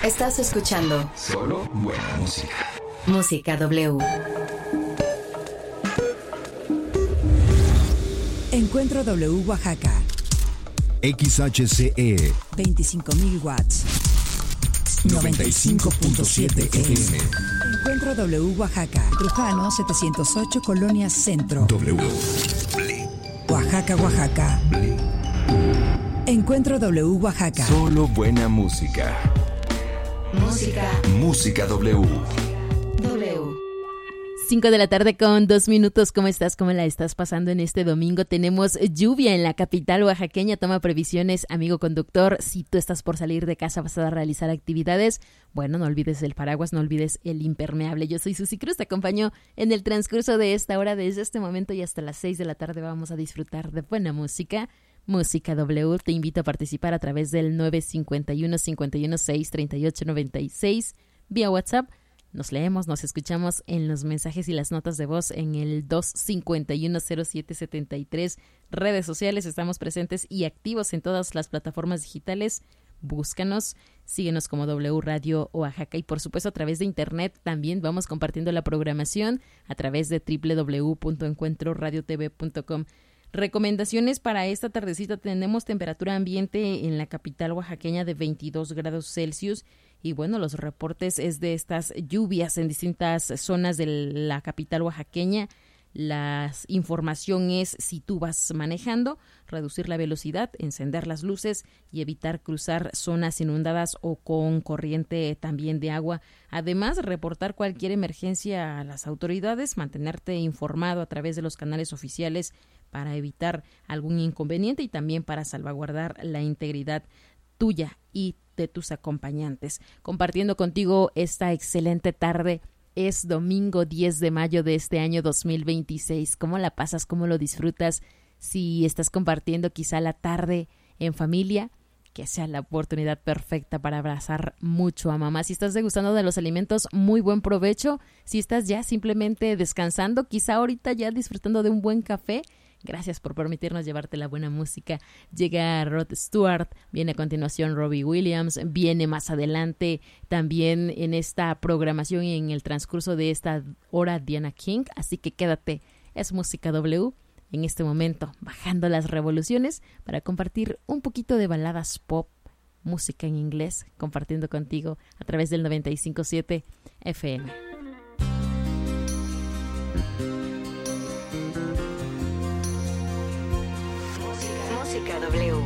Estás escuchando Solo buena música. Música W. Encuentro W Oaxaca. XHCE 25.000 watts. 95.7 FM. Encuentro W Oaxaca. Trujano 708 Colonia Centro. W. Oaxaca, Oaxaca. Encuentro W Oaxaca. Solo buena música. Música W. 5 de la tarde con 2 minutos. ¿Cómo estás? ¿Cómo la estás pasando en este domingo? Tenemos lluvia en la capital oaxaqueña. Toma previsiones, amigo conductor. Si tú estás por salir de casa, vas a realizar actividades. Bueno, no olvides el paraguas, no olvides el impermeable. Yo soy Susi Cruz, te acompaño en el transcurso de esta hora. Desde este momento y hasta las 6 de la tarde vamos a disfrutar de buena música. Música W. Te invito a participar a través del 951-516-3896 vía WhatsApp. Nos leemos, nos escuchamos en los mensajes y las notas de voz en el 251-0773. Redes sociales, estamos presentes y activos en todas las plataformas digitales. Búscanos, síguenos como W Radio Oaxaca y por supuesto a través de internet también vamos compartiendo la programación a través de www.encuentroradiotv.com. Recomendaciones para esta tardecita: tenemos temperatura ambiente en la capital oaxaqueña de 22 grados Celsius. Y bueno, los reportes es de estas lluvias en distintas zonas de la capital oaxaqueña. La información es: si tú vas manejando, reducir la velocidad, encender las luces y evitar cruzar zonas inundadas o con corriente también de agua. Además, reportar cualquier emergencia a las autoridades, mantenerte informado a través de los canales oficiales para evitar algún inconveniente y también para salvaguardar la integridad tuya y de tus acompañantes. Compartiendo contigo esta excelente tarde. Es domingo 10 de mayo de este año 2026. ¿Cómo la pasas? ¿Cómo lo disfrutas? Si estás compartiendo quizá la tarde en familia, que sea la oportunidad perfecta para abrazar mucho a mamá. Si estás degustando de los alimentos, muy buen provecho. Si estás ya simplemente descansando, quizá ahorita ya disfrutando de un buen café, gracias por permitirnos llevarte la buena música. Llega Rod Stewart, viene a continuación Robbie Williams, viene más adelante también en esta programación y en el transcurso de esta hora Diana King, así que quédate, es Música W en este momento, bajando las revoluciones para compartir un poquito de baladas pop, música en inglés, compartiendo contigo a través del 95.7 FM. Música W.